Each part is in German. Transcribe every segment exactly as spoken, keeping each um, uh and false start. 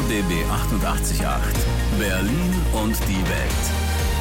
D B achtundachtzig Komma acht. Berlin und die Welt.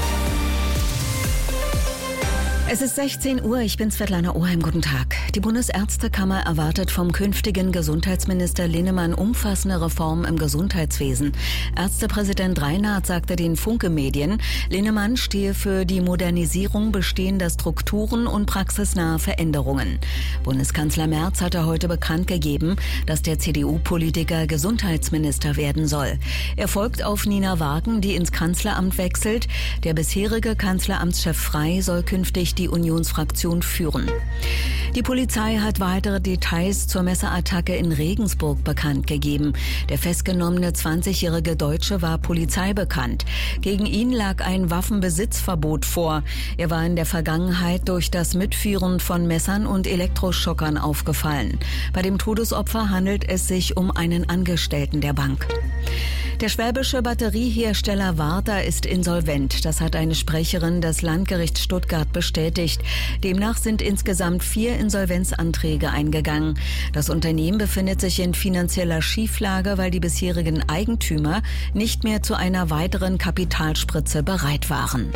Es ist sechzehn Uhr, ich bin Svetlana Oheim, guten Tag. Die Bundesärztekammer erwartet vom künftigen Gesundheitsminister Linnemann umfassende Reformen im Gesundheitswesen. Ärztepräsident Reinhardt sagte den Funke-Medien, Linnemann stehe für die Modernisierung bestehender Strukturen und praxisnahe Veränderungen. Bundeskanzler Merz hatte heute bekannt gegeben, dass der C D U-Politiker Gesundheitsminister werden soll. Er folgt auf Nina Wagen, die ins Kanzleramt wechselt. Der bisherige Kanzleramtschef Frey soll künftig die Unionsfraktion führen. Die Polizei hat weitere Details zur Messerattacke in Regensburg bekannt gegeben. Der festgenommene zwanzigjährige Deutsche war polizeibekannt. Gegen ihn lag ein Waffenbesitzverbot vor. Er war in der Vergangenheit durch das Mitführen von Messern und Elektroschockern aufgefallen. Bei dem Todesopfer handelt es sich um einen Angestellten der Bank. Der schwäbische Batteriehersteller Varta ist insolvent. Das hat eine Sprecherin des Landgerichts Stuttgart bestätigt. Demnach sind insgesamt vier Insolvenzanträge eingegangen. Das Unternehmen befindet sich in finanzieller Schieflage, weil die bisherigen Eigentümer nicht mehr zu einer weiteren Kapitalspritze bereit waren.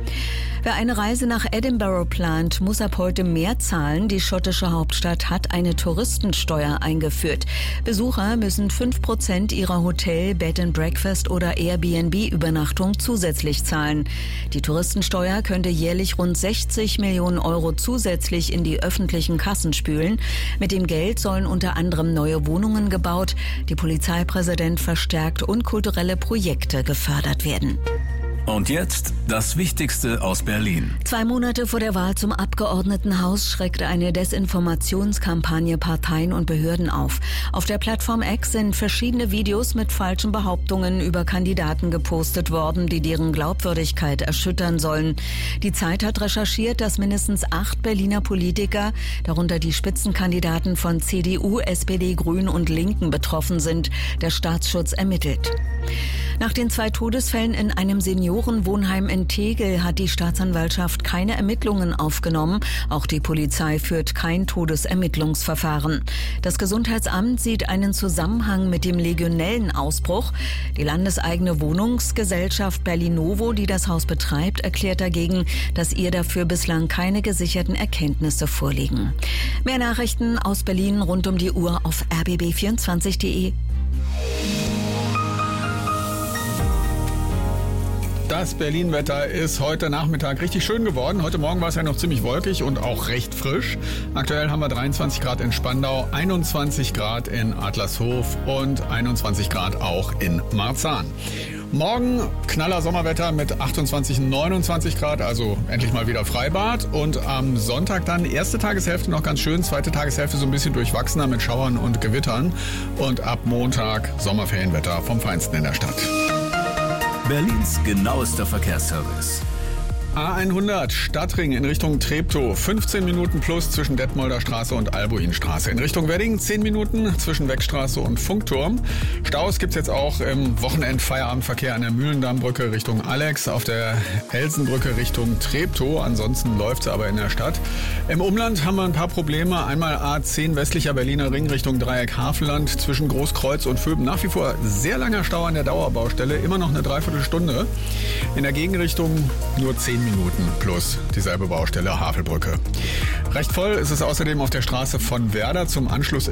Wer eine Reise nach Edinburgh plant, muss ab heute mehr zahlen. Die schottische Hauptstadt hat eine Touristensteuer eingeführt. Besucher müssen fünf Prozent ihrer Hotel-, Bed and Breakfast- oder Airbnb-Übernachtung zusätzlich zahlen. Die Touristensteuer könnte jährlich rund sechzig Millionen Euro zusätzlich in die öffentlichen Kassen spülen. Mit dem Geld sollen unter anderem neue Wohnungen gebaut, die Polizeipräsident verstärkt und kulturelle Projekte gefördert werden. Und jetzt das Wichtigste aus Berlin. Zwei Monate vor der Wahl zum Abgeordnetenhaus schreckte eine Desinformationskampagne Parteien und Behörden auf. Auf der Plattform X sind verschiedene Videos mit falschen Behauptungen über Kandidaten gepostet worden, die deren Glaubwürdigkeit erschüttern sollen. Die Zeit hat recherchiert, dass mindestens acht Berliner Politiker, darunter die Spitzenkandidaten von C D U, S P D, Grünen und Linken, betroffen sind. Der Staatsschutz ermittelt. Nach den zwei Todesfällen in einem Seniorenwohnheim in Tegel hat die Staatsanwaltschaft keine Ermittlungen aufgenommen. Auch die Polizei führt kein Todesermittlungsverfahren. Das Gesundheitsamt sieht einen Zusammenhang mit dem Legionellenausbruch. Die landeseigene Wohnungsgesellschaft Berlinovo, die das Haus betreibt, erklärt dagegen, dass ihr dafür bislang keine gesicherten Erkenntnisse vorliegen. Mehr Nachrichten aus Berlin rund um die Uhr auf r b b vierundzwanzig punkt de. Das Berlin-Wetter ist heute Nachmittag richtig schön geworden. Heute Morgen war es ja noch ziemlich wolkig und auch recht frisch. Aktuell haben wir dreiundzwanzig Grad in Spandau, einundzwanzig Grad in Adlershof und einundzwanzig Grad auch in Marzahn. Morgen knaller Sommerwetter mit achtundzwanzig, neunundzwanzig Grad, also endlich mal wieder Freibad. Und am Sonntag dann erste Tageshälfte noch ganz schön, zweite Tageshälfte so ein bisschen durchwachsener mit Schauern und Gewittern. Und ab Montag Sommerferienwetter vom Feinsten in der Stadt. Berlins genauester Verkehrsservice. A hundert Stadtring in Richtung Treptow, fünfzehn Minuten plus zwischen Detmolder Straße und Albuinstraße. In Richtung Wedding zehn Minuten zwischen Weckstraße und Funkturm. Staus gibt's jetzt auch im Wochenend-Feierabendverkehr an der Mühlendammbrücke Richtung Alex, auf der Elsenbrücke Richtung Treptow. Ansonsten läuft's aber in der Stadt. Im Umland haben wir ein paar Probleme. Einmal A zehn westlicher Berliner Ring Richtung Dreieck Havelland zwischen Großkreuz und Vöben. Nach wie vor sehr langer Stau an der Dauerbaustelle, immer noch eine Dreiviertelstunde. In der Gegenrichtung nur zehn Minuten plus dieselbe Baustelle, Havelbrücke. Recht voll ist es außerdem auf der Straße von Werder zum Anschluss